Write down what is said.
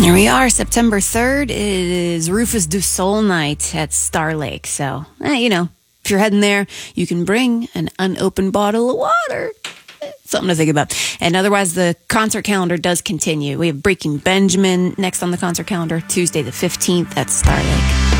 Here we are, September 3rd. It is Rufus du Sol night at Star Lake. So, if you're heading there, you can bring an unopened bottle of water. Something to think about. And otherwise, the concert calendar does continue. We have Breaking Benjamin next on the concert calendar, Tuesday the 15th at Star Lake.